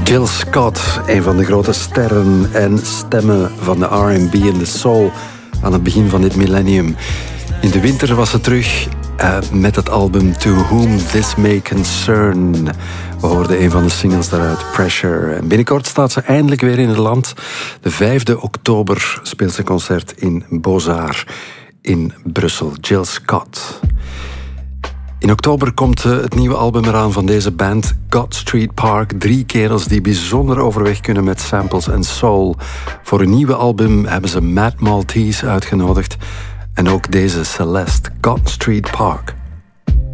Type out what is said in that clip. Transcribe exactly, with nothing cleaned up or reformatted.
Jill Scott, een van de grote sterren en stemmen van de R en B en de soul aan het begin van dit millennium. In de winter was ze terug uh, met het album To Whom This May Concern. We hoorden een van de singles daaruit, Pressure. En binnenkort staat ze eindelijk weer in het land. De vijfde oktober speelt ze concert in Beaux-Arts in Brussel. Jill Scott. In oktober komt het nieuwe album eraan van deze band, God Street Park. Drie kerels die bijzonder overweg kunnen met samples en soul. Voor een nieuwe album hebben ze Mad Maltese uitgenodigd. En ook deze Celeste, God Street Park.